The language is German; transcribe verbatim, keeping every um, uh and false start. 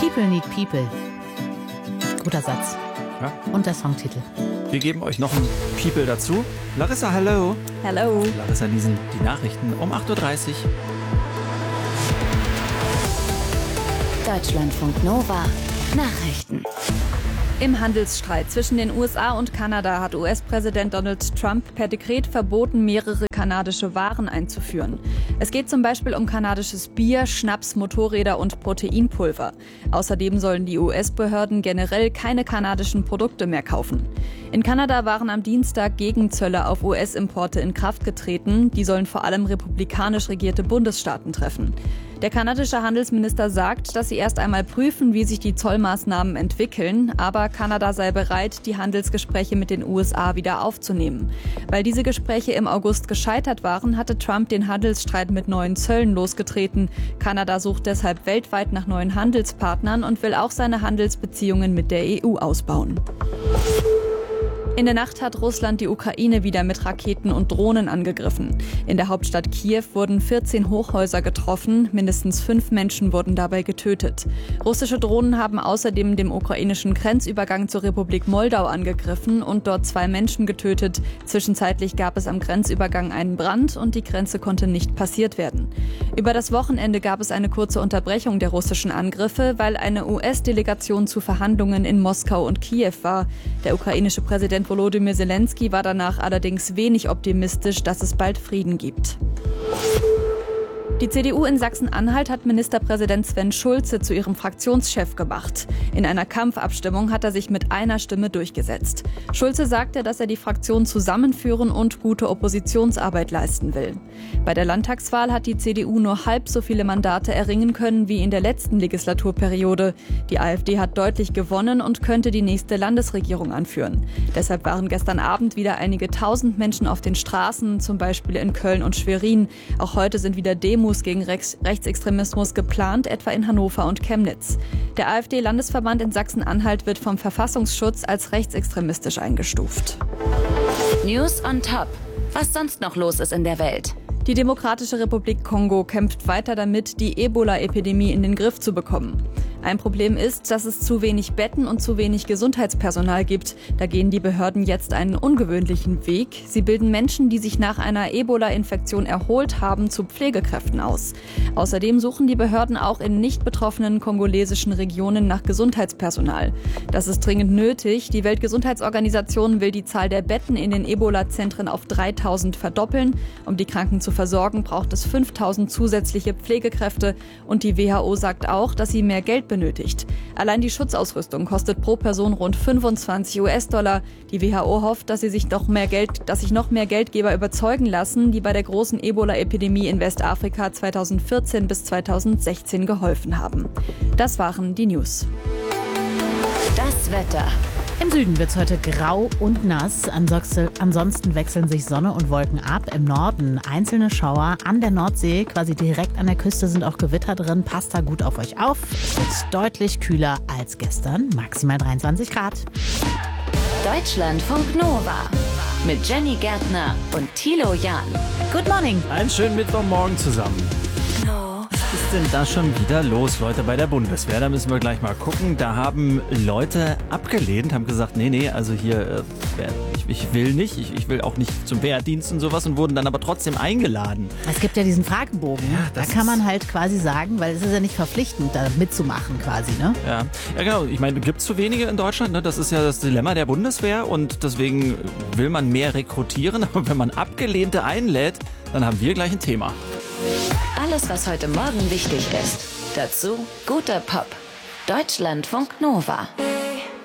People need people. Guter Satz. Ja. Und der Songtitel. Wir geben euch noch ein People dazu. Larissa, hallo. Hello. Larissa Niesen, die Nachrichten um acht Uhr dreißig. Deutschlandfunk Nova. Nachrichten. Im Handelsstreit zwischen den U S A und Kanada hat U S-Präsident Donald Trump per Dekret verboten, mehrere kanadische Waren einzuführen. Es geht zum Beispiel um kanadisches Bier, Schnaps, Motorräder und Proteinpulver. Außerdem sollen die U S-Behörden generell keine kanadischen Produkte mehr kaufen. In Kanada waren am Dienstag Gegenzölle auf U S-Importe in Kraft getreten. Die sollen vor allem republikanisch regierte Bundesstaaten treffen. Der kanadische Handelsminister sagt, dass sie erst einmal prüfen, wie sich die Zollmaßnahmen entwickeln, aber Kanada sei bereit, die Handelsgespräche mit den U S A wieder aufzunehmen. Weil diese Gespräche im August gescheitert waren, hatte Trump den Handelsstreit mit neuen Zöllen losgetreten. Kanada sucht deshalb weltweit nach neuen Handelspartnern und will auch seine Handelsbeziehungen mit der E U ausbauen. In der Nacht hat Russland die Ukraine wieder mit Raketen und Drohnen angegriffen. In der Hauptstadt Kiew wurden vierzehn Hochhäuser getroffen, mindestens fünf Menschen wurden dabei getötet. Russische Drohnen haben außerdem den ukrainischen Grenzübergang zur Republik Moldau angegriffen und dort zwei Menschen getötet. Zwischenzeitlich gab es am Grenzübergang einen Brand und die Grenze konnte nicht passiert werden. Über das Wochenende gab es eine kurze Unterbrechung der russischen Angriffe, weil eine U S-Delegation zu Verhandlungen in Moskau und Kiew war. Der ukrainische Präsident Volodymyr Zelensky war danach allerdings wenig optimistisch, dass es bald Frieden gibt. Die C D U in Sachsen-Anhalt hat Ministerpräsident Sven Schulze zu ihrem Fraktionschef gemacht. In einer Kampfabstimmung hat er sich mit einer Stimme durchgesetzt. Schulze sagte, dass er die Fraktion zusammenführen und gute Oppositionsarbeit leisten will. Bei der Landtagswahl hat die C D U nur halb so viele Mandate erringen können wie in der letzten Legislaturperiode. Die AfD hat deutlich gewonnen und könnte die nächste Landesregierung anführen. Deshalb waren gestern Abend wieder einige tausend Menschen auf den Straßen, zum Beispiel in Köln und Schwerin. Auch heute sind wieder Demos gegen Rechts- Rechtsextremismus geplant, etwa in Hannover und Chemnitz. Der AfD-Landesverband in Sachsen-Anhalt wird vom Verfassungsschutz als rechtsextremistisch eingestuft. News on Top. Was sonst noch los ist in der Welt? Die Demokratische Republik Kongo kämpft weiter damit, die Ebola-Epidemie in den Griff zu bekommen. Ein Problem ist, dass es zu wenig Betten und zu wenig Gesundheitspersonal gibt. Da gehen die Behörden jetzt einen ungewöhnlichen Weg. Sie bilden Menschen, die sich nach einer Ebola-Infektion erholt haben, zu Pflegekräften aus. Außerdem suchen die Behörden auch in nicht betroffenen kongolesischen Regionen nach Gesundheitspersonal. Das ist dringend nötig. Die Weltgesundheitsorganisation will die Zahl der Betten in den Ebola-Zentren auf dreitausend verdoppeln. Um die Kranken zu versorgen, braucht es fünftausend zusätzliche Pflegekräfte. Und die W H O sagt auch, dass sie mehr Geld benötigt. Allein die Schutzausrüstung kostet pro Person rund fünfundzwanzig US-Dollar. Die W H O hofft, dass sie sich noch mehr Geld, dass sich noch mehr Geldgeber überzeugen lassen, die bei der großen Ebola-Epidemie in Westafrika zweitausendvierzehn bis zweitausendsechzehn geholfen haben. Das waren die News. Das Wetter. Im Süden wird es heute grau und nass. Ansonsten wechseln sich Sonne und Wolken ab. Im Norden einzelne Schauer. An der Nordsee, quasi direkt an der Küste, sind auch Gewitter drin. Passt da gut auf euch auf. Es wird deutlich kühler als gestern. Maximal dreiundzwanzig Grad. Deutschlandfunk Nova. Mit Jenny Gärtner und Thilo Jahn. Good morning. Einen schönen Mittwochmorgen zusammen. Was ist denn da schon wieder los, Leute, bei der Bundeswehr? Da müssen wir gleich mal gucken. Da haben Leute abgelehnt, haben gesagt, nee, nee, also hier, äh, ich, ich will nicht, ich, ich will auch nicht zum Wehrdienst und sowas und wurden dann aber trotzdem eingeladen. Es gibt ja diesen Fragebogen. Ja, da das kann man ist- halt quasi sagen, weil es ist ja nicht verpflichtend, da mitzumachen quasi, ne? Ja, ja genau. Ich meine, gibt es zu wenige in Deutschland, ne? Das ist ja das Dilemma der Bundeswehr und deswegen will man mehr rekrutieren. Aber wenn man Abgelehnte einlädt, dann haben wir gleich ein Thema. Alles, was heute Morgen wichtig ist. Dazu guter Pop. Deutschlandfunk Nova.